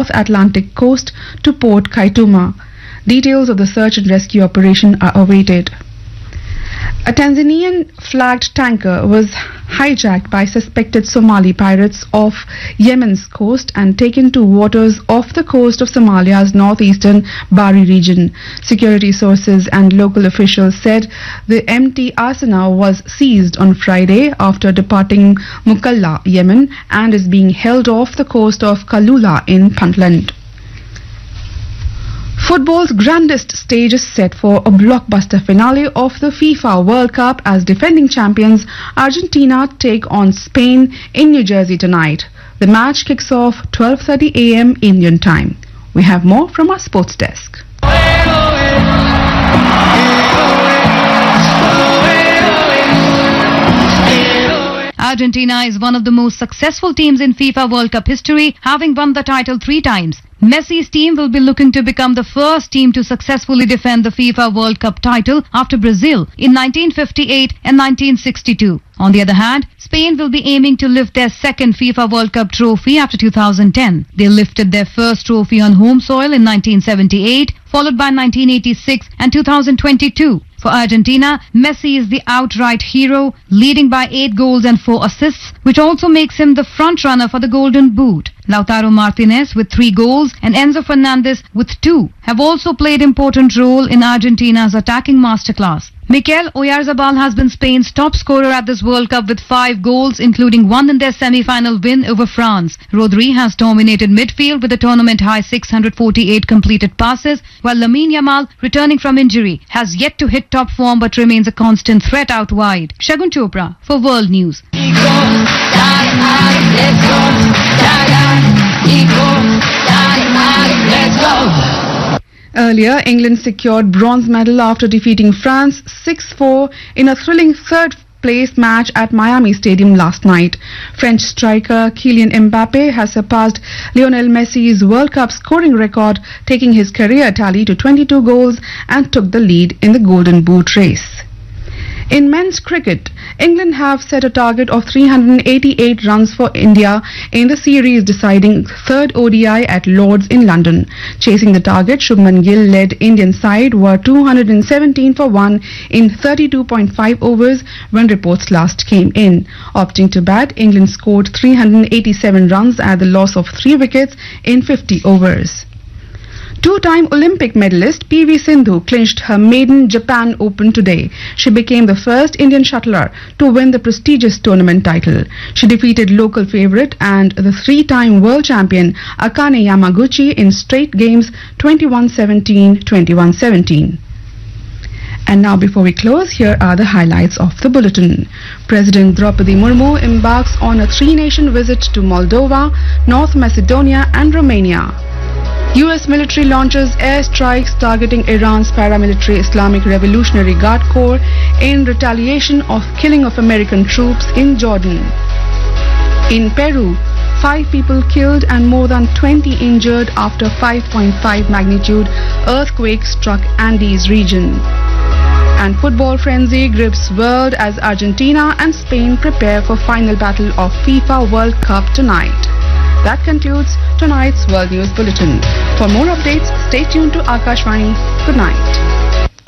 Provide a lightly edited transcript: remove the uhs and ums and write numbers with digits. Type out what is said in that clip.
North Atlantic coast to Port Kaituma. Details of the search and rescue operation are awaited. A Tanzanian flagged tanker was hijacked by suspected Somali pirates off Yemen's coast and taken to waters off the coast of Somalia's northeastern Bari region. Security sources and local officials said the MT Asana was seized on Friday after departing Mukalla, Yemen, and is being held off the coast of Kalula in Puntland. Football's grandest stage is set for a blockbuster finale of the FIFA World Cup as defending champions Argentina take on Spain in New Jersey tonight. The match kicks off 12:30 a.m. Indian time. We have more from our sports desk. Argentina is one of the most successful teams in FIFA World Cup history, having won the title 3 times. Messi's team will be looking to become the first team to successfully defend the FIFA World Cup title after Brazil in 1958 and 1962. On the other hand, Spain will be aiming to lift their second FIFA World Cup trophy after 2010. They lifted their first trophy on home soil in 1978, followed by 1986 and 2022. For Argentina, Messi is the outright hero, leading by 8 goals and 4 assists, which also makes him the front-runner for the Golden Boot. Lautaro Martinez with 3 goals and Enzo Fernandez with 2 have also played important role in Argentina's attacking masterclass. Mikel Oyarzabal has been Spain's top scorer at this World Cup with 5 goals, including 1 in their semi-final win over France. Rodri has dominated midfield with a tournament-high 648 completed passes, while Lamine Yamal, returning from injury, has yet to hit top form but remains a constant threat out wide. Shagun Chopra for World News. Earlier, England secured bronze medal after defeating France 6-4 in a thrilling third-place match at Miami Stadium last night. French striker Kylian Mbappe has surpassed Lionel Messi's World Cup scoring record, taking his career tally to 22 goals and took the lead in the Golden Boot race. In men's cricket, England have set a target of 388 runs for India in the series deciding third ODI at Lord's in London. Chasing the target, Shubman Gill-led Indian side were 217 for 1 in 32.5 overs when reports last came in. Opting to bat, England scored 387 runs at the loss of 3 wickets in 50 overs. Two-time Olympic medalist PV Sindhu clinched her maiden Japan Open today. She became the first Indian shuttler to win the prestigious tournament title. She defeated local favourite and the 3-time world champion Akane Yamaguchi in straight games 21-17, 21-17. And now, before we close, here are the highlights of the bulletin. President Draupadi Murmu embarks on a 3-nation visit to Moldova, North Macedonia and Romania. US military launches airstrikes targeting Iran's paramilitary Islamic Revolutionary Guard Corps in retaliation of killing of American troops in Jordan. In Peru, 5 people killed and more than 20 injured after 5.5 magnitude earthquake struck Andes region. And football frenzy grips world as Argentina and Spain prepare for final battle of FIFA World Cup tonight. That concludes tonight's World News Bulletin. For more updates, stay tuned to Akashvani. Good night.